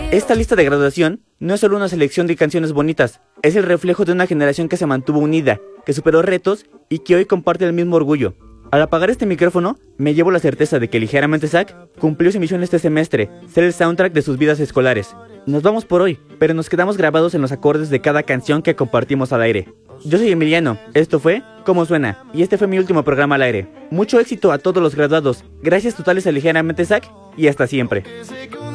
Esta lista de graduación no es solo una selección de canciones bonitas, es el reflejo de una generación que se mantuvo unida, que superó retos y que hoy comparte el mismo orgullo. Al apagar este micrófono, me llevo la certeza de que Ligeramente Zack cumplió su misión este semestre, ser el soundtrack de sus vidas escolares. Nos vamos por hoy, pero nos quedamos grabados en los acordes de cada canción que compartimos al aire. Yo soy Emiliano, esto fue Cómo Suena, y este fue mi último programa al aire. Mucho éxito a todos los graduados, gracias totales a Ligeramente Zack, y hasta siempre.